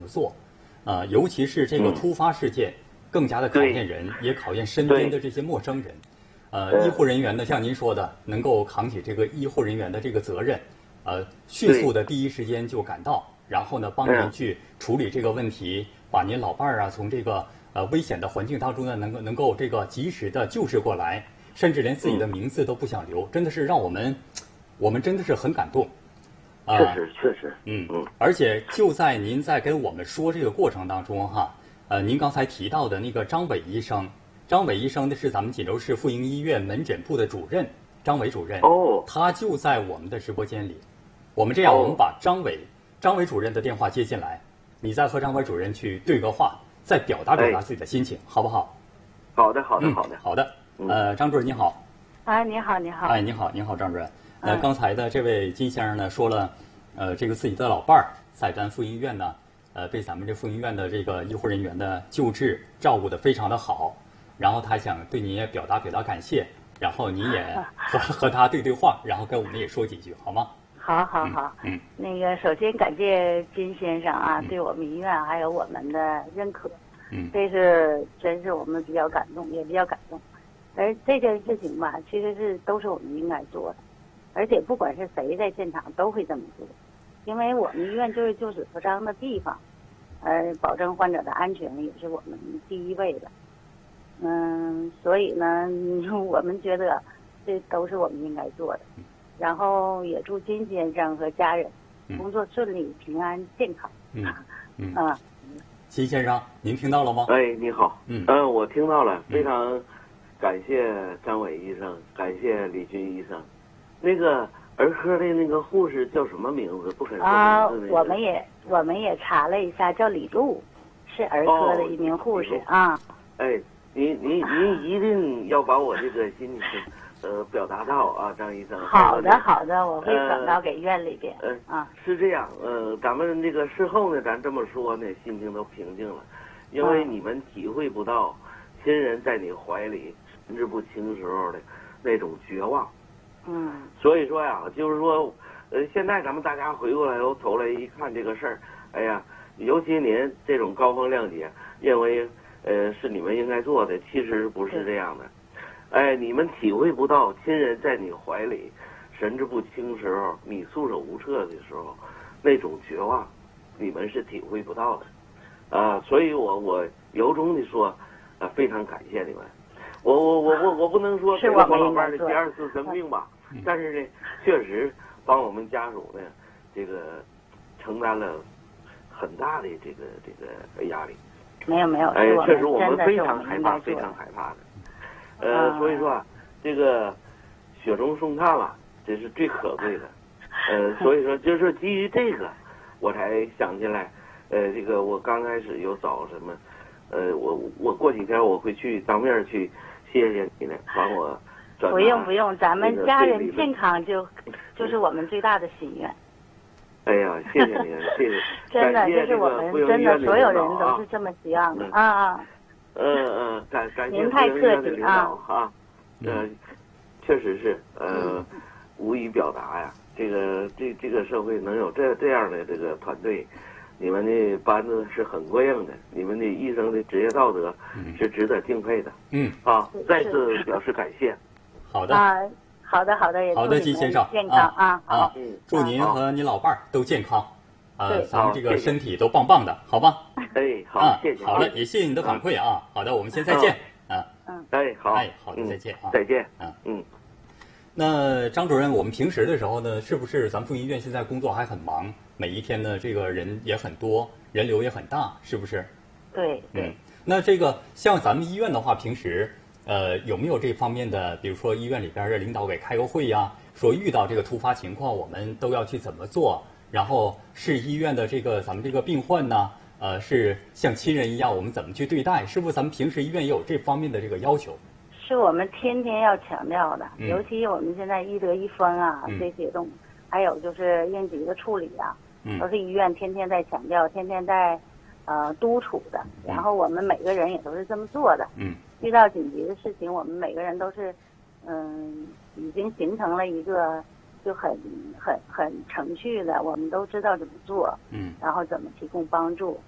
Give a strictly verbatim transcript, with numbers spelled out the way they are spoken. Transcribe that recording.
做，呃，尤其是这个突发事件，更加的考验人，也考验身边的这些陌生人。呃，医护人员呢，像您说的，能够扛起这个医护人员的这个责任，呃，迅速的第一时间就赶到，然后呢，帮您去处理这个问题，把您老伴儿啊从这个呃危险的环境当中呢，能够能够这个及时的救治过来，甚至连自己的名字都不想留，真的是让我们，我们真的是很感动。 啊、确实，确实， 嗯嗯，而且就在您在跟我们说这个过程当中哈，呃，您刚才提到的那个张伟医生，张伟医生那是咱们锦州市妇婴医院门诊部的主任，张伟主任， 哦， 他就在我们的直播间里。我们这样，我们把张伟、张伟主任的电话接进来，你再和张伟主任去对个话，再表达表达自己的心情，哎、好不好？ 好的，好的，好的， 嗯、好的。呃，张主任你好。 啊，你好，你好。 哎，你好，你好，张主任。呃，刚才的这位金先生呢说了，呃，这个自己的老伴儿在咱妇婴医院呢，呃，被咱们这妇婴医院的这个医护人员的救治照顾得非常的好，然后他想对您也表达表达感谢，然后你也和和他对对话，然后跟我们也说几句，好吗？ 好，好，好。 嗯。 那个，首先感谢金先生啊，嗯、对我们医院还有我们的认可， 嗯， 这是真是我们比较感动，也比较感动。而这件事情吧，其实是都是我们应该做的。而且不管是谁在现场都会这么做，因为我们医院就是救死扶伤的地方，呃，保证患者的安全也是我们第一位的。嗯，所以呢，我们觉得这都是我们应该做的。然后也祝金先生和家人工作顺利、平安、健康。 嗯嗯啊， 金先生，您听到了吗？ 哎，你好。 嗯嗯、呃，我听到了，非常感谢张伟医生，感谢李军医生。那个儿科的那个护士叫什么名字？不肯说啊， 名字、那个、 我们也我们也查了一下，叫李璐，是儿科的一名护士、 哦、 啊。 哎，您您您一定要把我这个心情呃表达到啊，张医生。 好的好的，我会转到给院里边。 呃啊， 是这样，呃，咱们这个事后呢，咱这么说呢，心情都平静了，因为你们体会不到亲人在你怀里神志不清时候的那种绝望。 嗯， 所以说呀，就是说，呃，现在咱们大家回过来由头来一看这个事儿，哎呀，尤其您这种高风亮节，认为呃是你们应该做的，其实不是这样的。哎，你们体会不到亲人在你怀里神志不清时候，你束手无策的时候，那种绝望，你们是体会不到的。啊、呃，所以我我由衷的说，啊、呃，非常感谢你们。我我我我我不能说给我老伴儿的第二次生病吧，但是呢，确实帮我们家属呢，这个承担了很大的这个这个压力。 没有没有， 哎，确实我们非常害怕，非常害怕的。呃， 啊、 所以说啊，这个雪中送炭了，这是最可贵的。呃，所以说就是基于这个，我才想起来，呃，这个我刚开始有找什么，呃，我我过几天我会去当面去。谢谢你呢，帮我转达。 不用不用，咱们家人健康就就是我们最大的心愿。 哎呀，谢谢您，谢谢。 真的，这是我们真的所有人都是这么希望的啊啊。 嗯嗯，感感谢您太客气啊啊，呃，确实是呃，无以表达呀。这个这这个社会能有这这样的这个团队。你们的班子是很过硬的，你们的医生的职业道德是值得敬佩的。 嗯， 啊，再次表示感谢。 好的啊，好的好的，也好的，金先生健康啊啊，祝您和您老伴儿都健康，啊，咱们这个身体都棒棒的，好吧？ 哎，好，谢谢。 好了，也谢谢你的反馈啊。好的，我们先再见啊。 嗯， 哎，好， 哎，好的，再见啊。 再见。 嗯嗯。 那张主任，我们平时的时候呢，是不是咱们妇婴医院现在工作还很忙？每一天呢，这个人也很多，人流也很大，是不是？ 对对。 嗯，那这个像咱们医院的话，平时呃有没有这方面的，比如说医院里边的领导给开个会呀，说遇到这个突发情况，我们都要去怎么做？然后是医院的这个咱们这个病患呢，呃，是像亲人一样，我们怎么去对待？是不是咱们平时医院也有这方面的这个要求？ 是我们天天要强调的， 嗯、 尤其我们现在医德一分啊、嗯、这些东西，还有就是应急的处理啊， 嗯、 都是医院天天在强调，天天在呃督促的。然后我们每个人也都是这么做的。 嗯， 遇到紧急的事情，我们每个人都是嗯、呃、已经形成了一个就很很很程序的，我们都知道怎么做， 嗯， 然后怎么提供帮助。